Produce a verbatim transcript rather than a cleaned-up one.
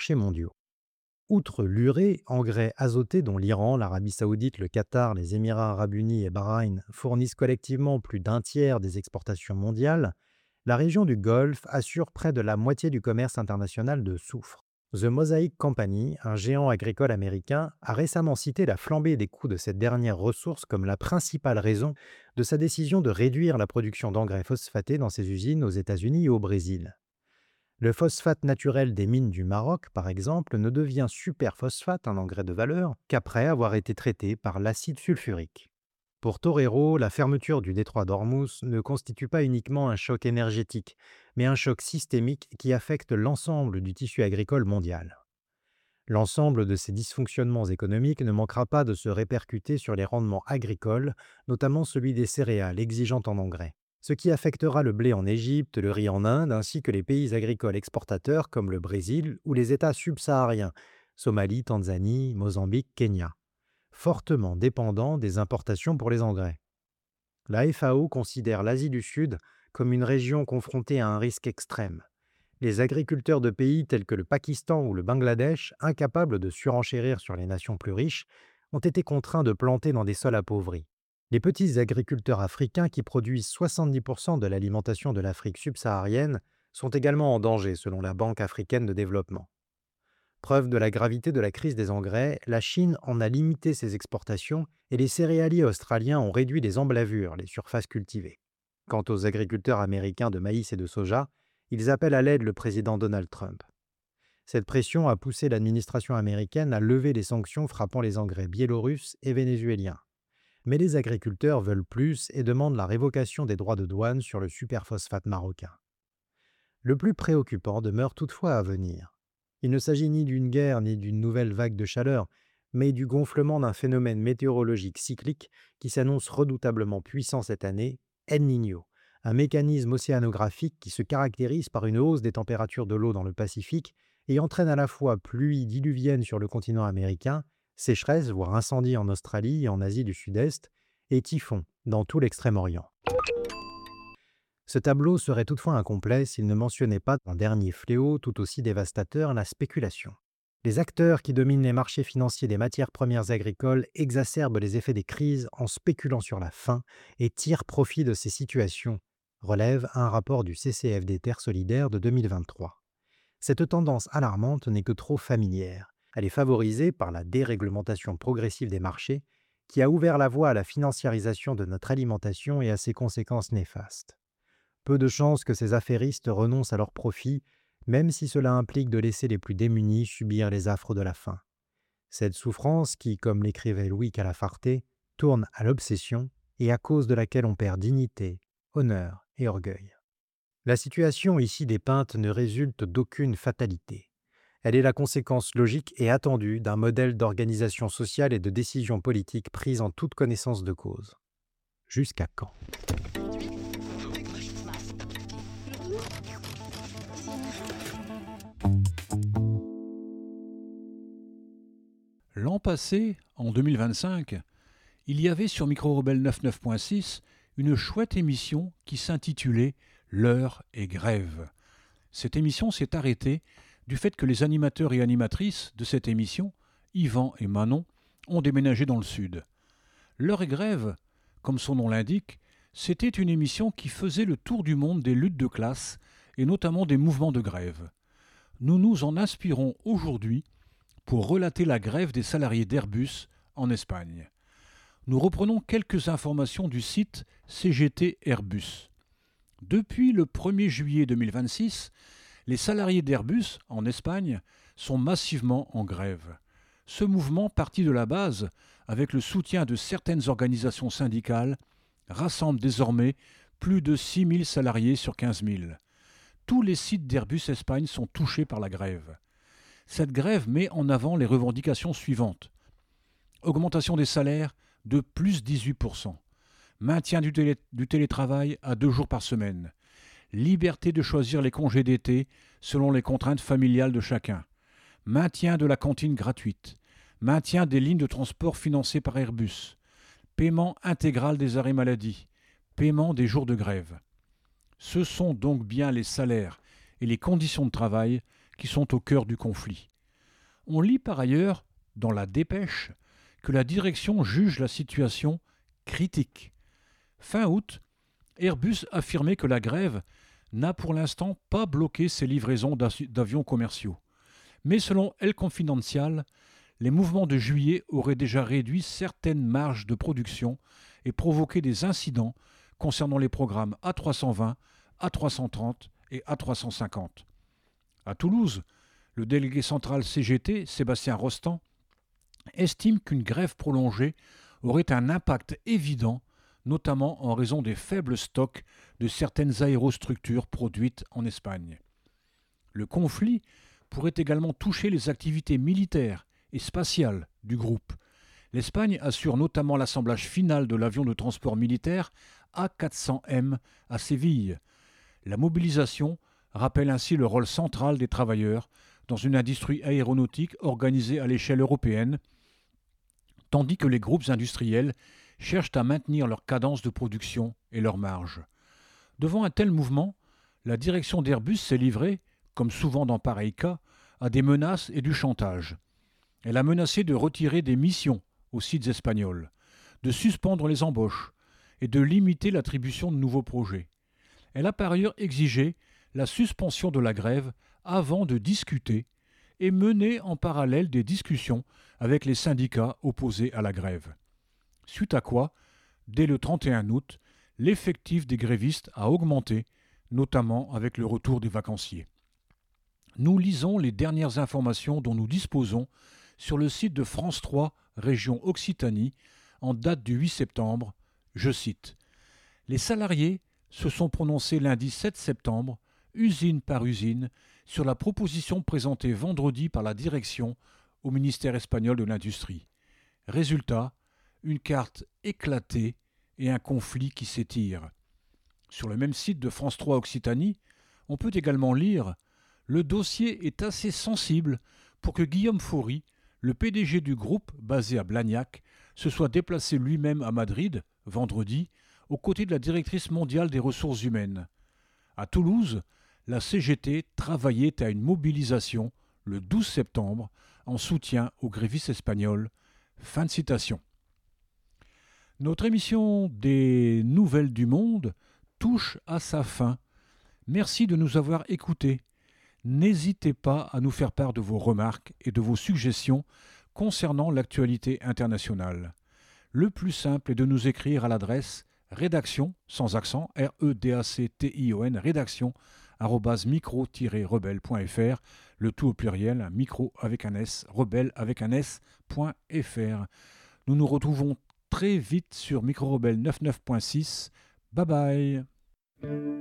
marchés mondiaux. Outre l'urée, engrais azoté dont l'Iran, l'Arabie saoudite, le Qatar, les Émirats arabes unis et Bahreïn fournissent collectivement plus d'un tiers des exportations mondiales, la région du Golfe assure près de la moitié du commerce international de soufre. The Mosaic Company, un géant agricole américain, a récemment cité la flambée des coûts de cette dernière ressource comme la principale raison de sa décision de réduire la production d'engrais phosphatés dans ses usines aux États-Unis et au Brésil. Le phosphate naturel des mines du Maroc, par exemple, ne devient superphosphate, un engrais de valeur, qu'après avoir été traité par l'acide sulfurique. Pour Torero, la fermeture du détroit d'Ormuz ne constitue pas uniquement un choc énergétique, mais un choc systémique qui affecte l'ensemble du tissu agricole mondial. L'ensemble de ces dysfonctionnements économiques ne manquera pas de se répercuter sur les rendements agricoles, notamment celui des céréales exigeantes en engrais, ce qui affectera le blé en Égypte, le riz en Inde, ainsi que les pays agricoles exportateurs comme le Brésil ou les États subsahariens, Somalie, Tanzanie, Mozambique, Kenya, fortement dépendants des importations pour les engrais. La F A O considère l'Asie du Sud comme une région confrontée à un risque extrême. Les agriculteurs de pays tels que le Pakistan ou le Bangladesh, incapables de surenchérir sur les nations plus riches, ont été contraints de planter dans des sols appauvris. Les petits agriculteurs africains qui produisent soixante-dix pour cent de l'alimentation de l'Afrique subsaharienne sont également en danger selon la Banque africaine de développement. Preuve de la gravité de la crise des engrais, la Chine en a limité ses exportations et les céréaliers australiens ont réduit les emblavures, les surfaces cultivées. Quant aux agriculteurs américains de maïs et de soja, ils appellent à l'aide le président Donald Trump. Cette pression a poussé l'administration américaine à lever les sanctions frappant les engrais biélorusses et vénézuéliens. Mais les agriculteurs veulent plus et demandent la révocation des droits de douane sur le superphosphate marocain. Le plus préoccupant demeure toutefois à venir. Il ne s'agit ni d'une guerre ni d'une nouvelle vague de chaleur, mais du gonflement d'un phénomène météorologique cyclique qui s'annonce redoutablement puissant cette année, El Niño, un mécanisme océanographique qui se caractérise par une hausse des températures de l'eau dans le Pacifique et entraîne à la fois pluies diluviennes sur le continent américain, sécheresse, voire incendies en Australie et en Asie du Sud-Est, et typhons dans tout l'Extrême-Orient. Ce tableau serait toutefois incomplet s'il ne mentionnait pas un dernier fléau tout aussi dévastateur, la spéculation. Les acteurs qui dominent les marchés financiers des matières premières agricoles exacerbent les effets des crises en spéculant sur la faim et tirent profit de ces situations, relève un rapport du C C F D Terre Solidaire de deux mille vingt-trois. Cette tendance alarmante n'est que trop familière. Elle est favorisée par la déréglementation progressive des marchés qui a ouvert la voie à la financiarisation de notre alimentation et à ses conséquences néfastes. Peu de chances que ces affairistes renoncent à leurs profits, même si cela implique de laisser les plus démunis subir les affres de la faim. Cette souffrance qui, comme l'écrivait Louis Calafarté, tourne à l'obsession et à cause de laquelle on perd dignité, honneur et orgueil. La situation ici dépeinte ne résulte d'aucune fatalité. Elle est la conséquence logique et attendue d'un modèle d'organisation sociale et de décision politique prise en toute connaissance de cause. Jusqu'à quand ? L'an passé, en deux mille vingt-cinq, il y avait sur Micro Rebelle quatre-vingt-neuf point six une chouette émission qui s'intitulait « L'heure est grève ». Cette émission s'est arrêtée du fait que les animateurs et animatrices de cette émission, Yvan et Manon, ont déménagé dans le sud. L'heure est grève, comme son nom l'indique, c'était une émission qui faisait le tour du monde des luttes de classe et notamment des mouvements de grève. Nous nous en inspirons aujourd'hui pour relater la grève des salariés d'Airbus en Espagne. Nous reprenons quelques informations du site C G T Airbus. Depuis le premier juillet deux mille vingt-six, les salariés d'Airbus en Espagne sont massivement en grève. Ce mouvement, parti de la base avec le soutien de certaines organisations syndicales, rassemble désormais plus de six mille salariés sur quinze mille. Tous les sites d'Airbus Espagne sont touchés par la grève. Cette grève met en avant les revendications suivantes. Augmentation des salaires de plus dix-huit pour cent. Maintien du, télé- du télétravail à deux jours par semaine. Liberté de choisir les congés d'été selon les contraintes familiales de chacun. Maintien de la cantine gratuite. Maintien des lignes de transport financées par Airbus. Paiement intégral des arrêts maladie. Paiement des jours de grève. Ce sont donc bien les salaires et les conditions de travail qui sont au cœur du conflit. On lit par ailleurs, dans la dépêche, que la direction juge la situation critique. Fin août, Airbus affirmait que la grève n'a pour l'instant pas bloqué ses livraisons d'avions commerciaux. Mais selon El Confidencial, les mouvements de juillet auraient déjà réduit certaines marges de production et provoqué des incidents concernant les programmes A trois cent vingt, A trois cent trente et A trois cent cinquante. À Toulouse, le délégué central C G T, Sébastien Rostand, estime qu'une grève prolongée aurait un impact évident, notamment en raison des faibles stocks de certaines aérostructures produites en Espagne. Le conflit pourrait également toucher les activités militaires et spatiales du groupe. L'Espagne assure notamment l'assemblage final de l'avion de transport militaire A quatre cents M à Séville. La mobilisation rappelle ainsi le rôle central des travailleurs dans une industrie aéronautique organisée à l'échelle européenne, tandis que les groupes industriels cherchent à maintenir leur cadence de production et leurs marges. Devant un tel mouvement, la direction d'Airbus s'est livrée, comme souvent dans pareil cas, à des menaces et du chantage. Elle a menacé de retirer des missions aux sites espagnols, de suspendre les embauches et de limiter l'attribution de nouveaux projets. Elle a par ailleurs exigé la suspension de la grève avant de discuter et mener en parallèle des discussions avec les syndicats opposés à la grève. Suite à quoi, dès le trente et un août, l'effectif des grévistes a augmenté, notamment avec le retour des vacanciers. Nous lisons les dernières informations dont nous disposons sur le site de France trois, région Occitanie, en date du huit septembre. Je cite « Les salariés se sont prononcés lundi sept septembre, usine par usine, sur la proposition présentée vendredi par la direction au ministère espagnol de l'Industrie. Résultat, une carte éclatée et un conflit qui s'étire. » Sur le même site de France trois Occitanie, on peut également lire « Le dossier est assez sensible pour que Guillaume Faury, le P D G du groupe basé à Blagnac, se soit déplacé lui-même à Madrid, vendredi, aux côtés de la directrice mondiale des ressources humaines. À Toulouse, la C G T travaillait à une mobilisation le douze septembre en soutien aux grévistes espagnols. » Fin de citation. Notre émission des Nouvelles du Monde touche à sa fin. Merci de nous avoir écoutés. N'hésitez pas à nous faire part de vos remarques et de vos suggestions concernant l'actualité internationale. Le plus simple est de nous écrire à l'adresse rédaction, sans accent, R E D A C T I O N, rédaction, arobase micro tiret rebelle point f r, le tout au pluriel, micro avec un S, rebelle avec un S, point F R. Nous nous retrouvons très vite sur Micro Rebelle quatre-vingt-neuf point six. Bye bye.